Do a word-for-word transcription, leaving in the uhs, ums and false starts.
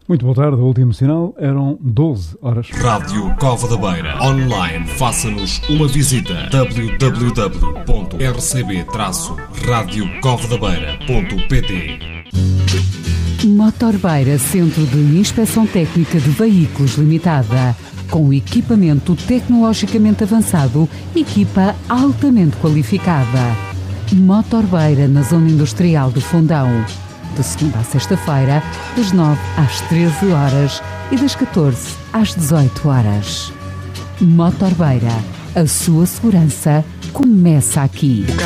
Muito boa tarde, o último sinal eram doze horas. Rádio Cova da Beira. Online, faça-nos uma visita. w w w ponto r c b traço rádio cova da beira ponto p t. Motorbeira, Centro de Inspeção Técnica de Veículos Limitada. Com equipamento tecnologicamente avançado, equipa altamente qualificada. Motorbeira, na Zona Industrial do Fundão. De segunda a sexta-feira, das nove às treze horas e das catorze às dezoito horas. Motorbeira, a sua segurança começa aqui.